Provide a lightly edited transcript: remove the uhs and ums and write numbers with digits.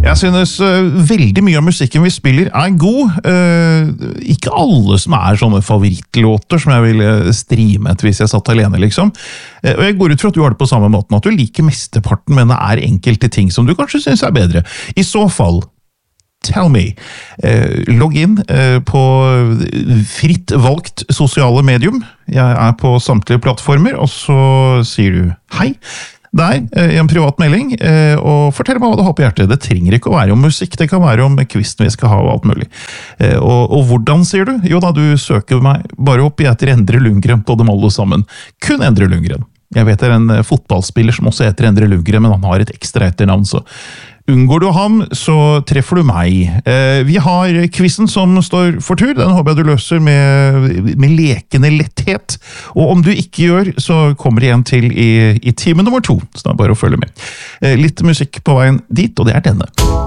Jeg synes veldig mye av musikken vi spiller god. Ikke alle som sånne favorittlåter som jeg ville streamet hvis jeg satt alene, liksom. Og jeg går ut fra at du har det på samme måten, at du liker mesteparten, men det enkelte ting som du kanskje synes bedre. I så fall, tell me. Logg inn på fritt valgt sosiale medium. Jeg på samtlige plattformer, og så sier du hei. Der, I en privat melding, og fortell meg hva du har på hjertet. Det trenger ikke å være om musikk, det kan være om quizen vi skal ha og alt mulig. Og hvordan sier du? Jo da, du søker meg bare opp. Jeg heter Endre Lundgren på dem alle sammen. Kun Endre Lundgren. Jeg vet det en fotballspiller som også heter Endre Lundgren, men han har et ekstra etternavn, så unngår du ham, så treffer du meg. Vi har quizen som står for tur. Den håper jeg du løser med lekende letthet. Og om du ikke gjør, så kommer det igjen til i time nummer 2. Så det bare å følge med. Litt musikk på veien dit, og det denne.